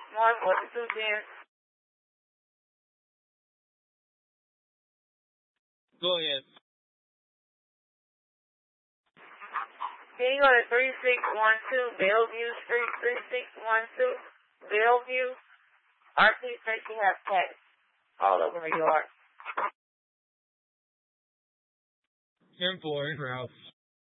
What's the dance? Go ahead. Can you go to 3612 Bellevue Street, 3612 Bellevue? RP says she has cats all over her yard. 10-4 in house.